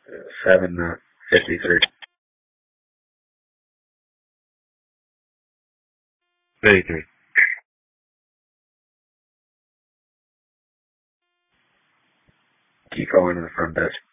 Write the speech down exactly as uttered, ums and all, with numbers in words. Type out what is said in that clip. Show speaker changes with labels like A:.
A: seven uh, fifty-three. fifty-three. Keep calling to the front desk.